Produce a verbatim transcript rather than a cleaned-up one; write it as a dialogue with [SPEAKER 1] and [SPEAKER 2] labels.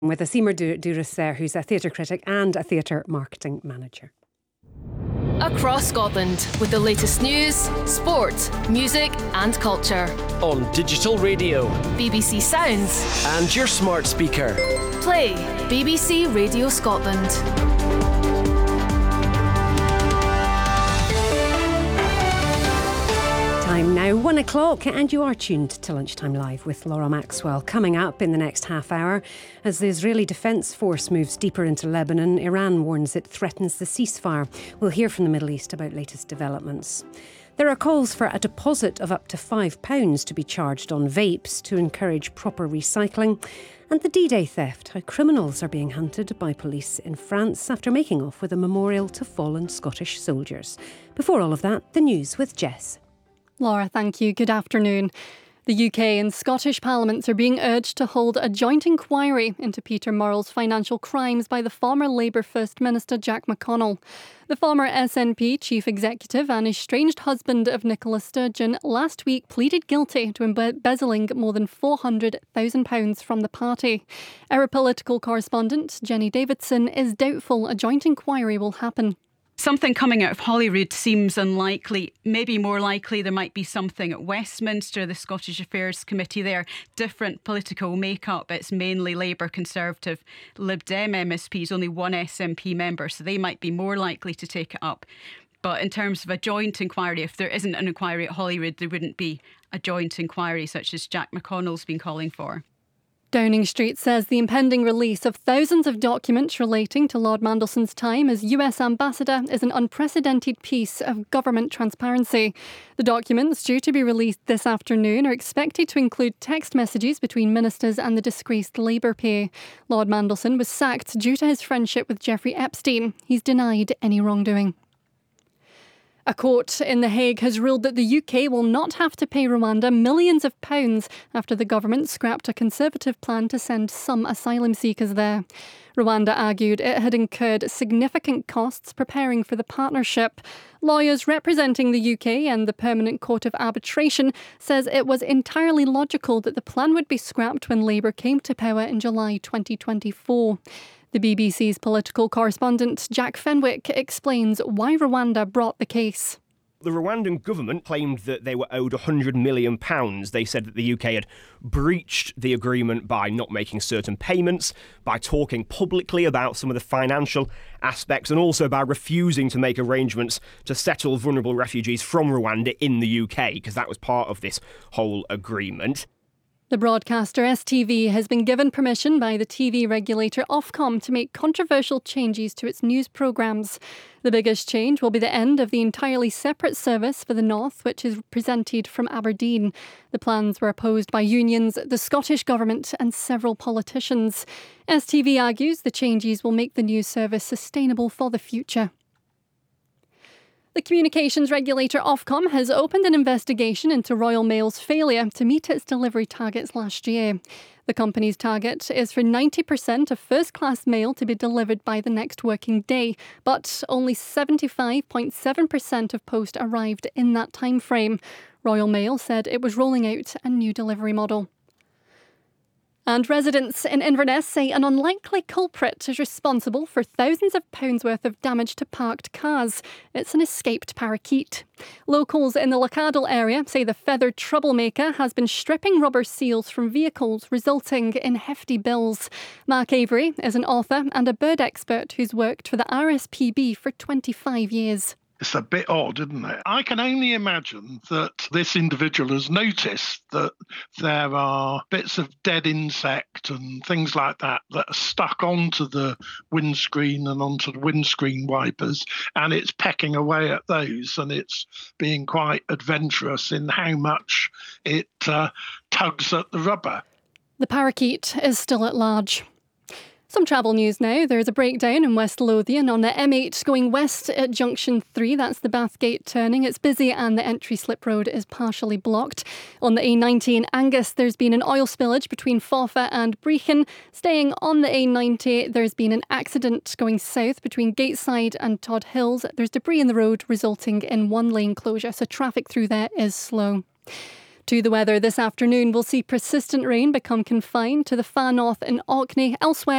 [SPEAKER 1] With Asimar Douris there, who's a theatre critic and a theatre marketing manager.
[SPEAKER 2] Across Scotland with the latest news, sport, music and culture.
[SPEAKER 3] On digital radio,
[SPEAKER 2] B B C Sounds
[SPEAKER 3] and your smart speaker.
[SPEAKER 2] Play B B C Radio Scotland.
[SPEAKER 1] Time now, one o'clock, and you are tuned to Lunchtime Live with Laura Maxwell. Coming up in the next half hour, as the Israeli Defence Force moves deeper into Lebanon, Iran warns it threatens the ceasefire. We'll hear from the Middle East about latest developments. There are calls for a deposit of up to five pounds to be charged on vapes to encourage proper recycling. And the D-Day theft, how criminals are being hunted by police in France after making off with a memorial to fallen Scottish soldiers. Before all of that, the news with Jess.
[SPEAKER 4] Laura, thank you. Good afternoon. The U K and Scottish parliaments are being urged to hold a joint inquiry into Peter Murrell's financial crimes by the former Labour First Minister Jack McConnell. The former S N P chief executive and estranged husband of Nicola Sturgeon last week pleaded guilty to embezzling more than four hundred thousand pounds from the party. Our political correspondent, Jenny Davidson, is doubtful a joint inquiry will happen.
[SPEAKER 5] Something coming out of Holyrood seems unlikely. Maybe more likely there might be something at Westminster, the Scottish Affairs Committee there. Different political makeup. It's mainly Labour, Conservative, Lib Dem M S Ps, only one S N P member, so they might be more likely to take it up. But in terms of a joint inquiry, if there isn't an inquiry at Holyrood, there wouldn't be a joint inquiry such as Jack McConnell's been calling for.
[SPEAKER 4] Downing Street says the impending release of thousands of documents relating to Lord Mandelson's time as U S ambassador is an unprecedented piece of government transparency. The documents, due to be released this afternoon, are expected to include text messages between ministers and the disgraced Labour peer. Lord Mandelson was sacked due to his friendship with Jeffrey Epstein. He's denied any wrongdoing. A court in The Hague has ruled that the U K will not have to pay Rwanda millions of pounds after the government scrapped a Conservative plan to send some asylum seekers there. Rwanda argued it had incurred significant costs preparing for the partnership. Lawyers representing the U K and the Permanent Court of Arbitration says it was entirely logical that the plan would be scrapped when Labour came to power in July twenty twenty-four. The B B C's political correspondent Jack Fenwick explains why Rwanda brought the case.
[SPEAKER 6] The Rwandan government claimed that they were owed one hundred million pounds. They said that the U K had breached the agreement by not making certain payments, by talking publicly about some of the financial aspects, and also by refusing to make arrangements to settle vulnerable refugees from Rwanda in the U K, because that was part of this whole agreement.
[SPEAKER 4] The broadcaster S T V has been given permission by the T V regulator Ofcom to make controversial changes to its news programmes. The biggest change will be the end of the entirely separate service for the North, which is presented from Aberdeen. The plans were opposed by unions, the Scottish Government and several politicians. S T V argues the changes will make the news service sustainable for the future. The communications regulator Ofcom has opened an investigation into Royal Mail's failure to meet its delivery targets last year. The company's target is for ninety percent of first-class mail to be delivered by the next working day, but only seventy-five point seven percent of post arrived in that time frame. Royal Mail said it was rolling out a new delivery model. And residents in Inverness say an unlikely culprit is responsible for thousands of pounds worth of damage to parked cars. It's an escaped parakeet. Locals in the Lochadel area say the feathered troublemaker has been stripping rubber seals from vehicles, resulting in hefty bills. Mark Avery is an author and a bird expert who's worked for the R S P B for twenty-five years.
[SPEAKER 7] It's a bit odd, isn't it? I can only imagine that this individual has noticed that there are bits of dead insect and things like that that are stuck onto the windscreen and onto the windscreen wipers, and it's pecking away at those, and it's being quite adventurous in how much it uh, tugs at the rubber.
[SPEAKER 4] The parakeet is still at large. Some travel news now. There's a breakdown in West Lothian on the M eight going west at Junction three. That's the Bathgate turning. It's busy and the entry slip road is partially blocked. On the A ninety in Angus, there's been an oil spillage between Forfar and Brechin. Staying on the A ninety, there's been an accident going south between Gateside and Todd Hills. There's debris in the road resulting in one lane closure, so traffic through there is slow. To the weather this afternoon, we'll see persistent rain become confined to the far north in Orkney. Elsewhere,